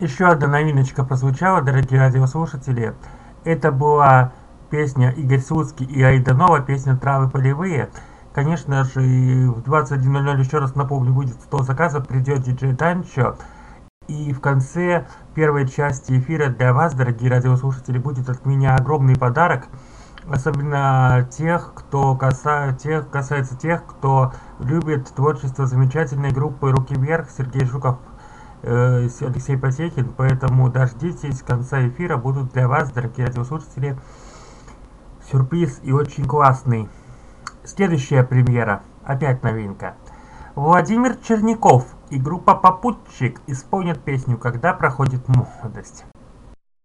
Еще одна новиночка прозвучала, дорогие радиослушатели. Это была песня Игорь Слуцкий и Аида Нова, песня «Травы полевые». Конечно же, и в 21:00, еще раз напомню, будет 100 заказов, придет диджей Танчо. И в конце первой части эфира для вас, дорогие радиослушатели, будет от меня огромный подарок. Особенно касается тех, кто любит творчество замечательной группы «Руки вверх», Сергей Жуков, Алексей Посехин. Поэтому дождитесь конца эфира, будут для вас, дорогие радиослушатели, сюрприз и очень классный. Следующая премьера, опять новинка. Владимир Черняков и группа «Попутчик» исполнят песню «Когда проходит молодость».